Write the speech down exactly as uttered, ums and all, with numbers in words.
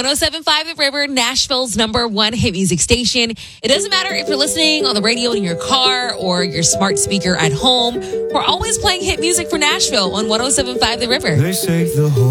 seven point five The River, Nashville's number one hit music station. It doesn't matter if you're listening on the radio in your car or your smart speaker at home. We're always playing hit music for Nashville on one oh seven point five The River. They say the whole